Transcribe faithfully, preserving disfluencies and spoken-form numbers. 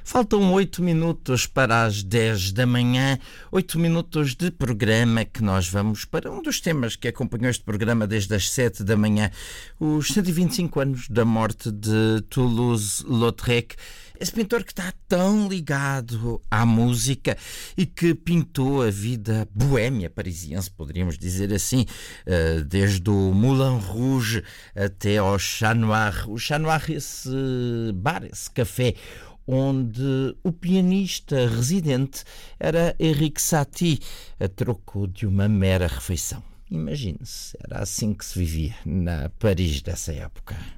Faltam oito minutos para as dez da manhã, oito minutos de programa que nós vamos para um dos temas que acompanhou este programa desde as sete da manhã, os cento e vinte e cinco anos da morte de Toulouse-Lautrec, esse pintor que está tão ligado à música e que pintou a vida boémia parisiense, poderíamos dizer assim, desde o Moulin Rouge até ao Chat Noir. O Chat Noir, esse bar, esse café, onde o pianista residente era Erik Satie, a troco de uma mera refeição. Imagine-se, era assim que se vivia na Paris dessa época.